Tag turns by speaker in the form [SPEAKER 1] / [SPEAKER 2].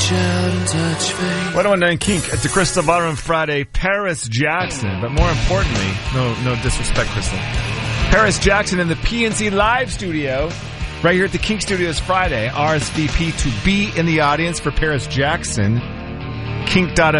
[SPEAKER 1] out and touch fate.
[SPEAKER 2] 101.9 Kink. It's a Crystal Ballroom Friday. Paris Jackson, but more importantly, no disrespect, Crystal. Paris Jackson in the PNC Live studio, right here at the Kink Studios Friday. RSVP to be in the audience for Paris Jackson. Kink.fm.